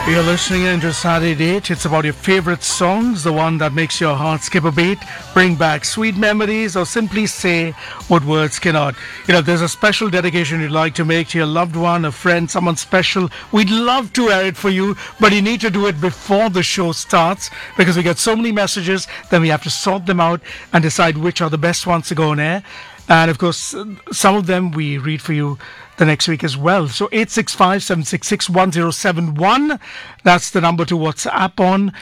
You're listening into Saturday Date. It's about your favorite songs, the one that makes your heart skip a beat, bring back sweet memories, or simply say what words cannot. You know, if there's a special dedication you'd like to make to your loved one, a friend, someone special, we'd love to air it for you, but you need to do it before the show starts because we get so many messages, then we have to sort them out and decide which are the best ones to go on air. And of course, some of them we read for you the next week as well. So 865-766-1071. That's the number to WhatsApp on.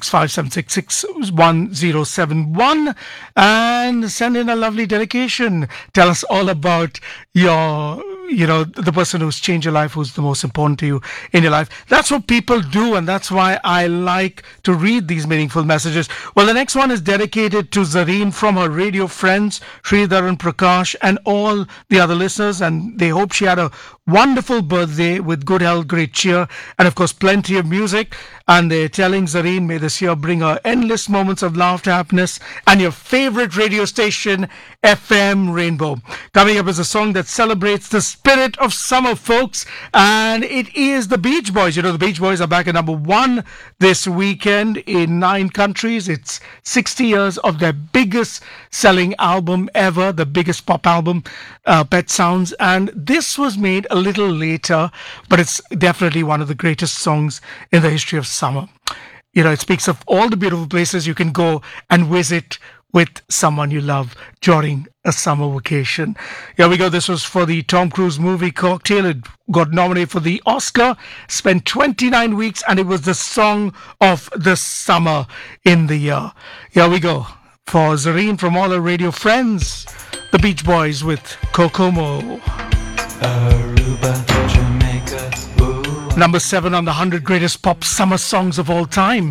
865-766-1071. And send in a lovely dedication. Tell us all about your, the person who's changed your life, who's the most important to you in your life. That's what people do, and that's why I like to read these meaningful messages. Well, the next one is dedicated to Zareen from her radio friends, Sridhar and Prakash, and all the other listeners, and they hope she had a wonderful birthday with good health, great cheer, and of course plenty of music. And they're telling Zareen, may this year bring her endless moments of laughter, happiness, and your favorite radio station, FM Rainbow. Coming up is a song that celebrates the spirit of summer, folks, and it is the Beach Boys. You know, the Beach Boys are back at number 1 this weekend in 9 countries. It's 60 years of their biggest selling album ever, the biggest pop album, Pet Sounds, and this was made a little later, but it's definitely one of the greatest songs in the history of summer. You know, it speaks of all the beautiful places you can go and visit with someone you love during a summer vacation. Here we go. This was for the Tom Cruise movie Cocktail. It got nominated for the Oscar, spent 29 weeks, and it was the song of the summer in the year. Here we go. For Zareen from all her radio friends, the Beach Boys with Kokomo. Aruba, Jamaica, ooh. Number 7 on the 100 greatest pop summer songs of all time.